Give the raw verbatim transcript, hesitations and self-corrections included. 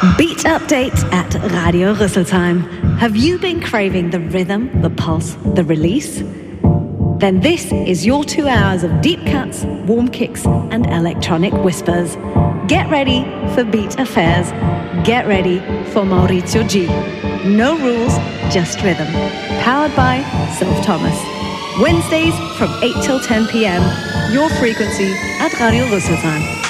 Beat Update at Radio Rüsselsheim. Have you been craving the rhythm, the pulse, the release? Then this is your two hours of deep cuts, warm kicks and electronic whispers. Get ready for Beat Affairs. Get ready for Maurizio G. No rules, just rhythm. Powered by Sylv Thomas. Wednesdays from eight till ten p.m. Your frequency at Radio Rüsselsheim.